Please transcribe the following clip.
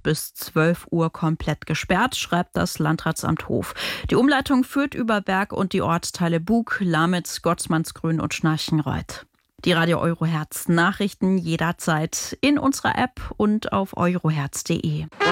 bis 12 Uhr komplett gesperrt, schreibt das Landratsamt Hof. Die Umleitung führt über Berg und die Ortsteile Bug, Lamitz, Gottsmannsgrün und Schnarchenreuth. Die Radio Eurohertz Nachrichten jederzeit in unserer App und auf eurohertz.de.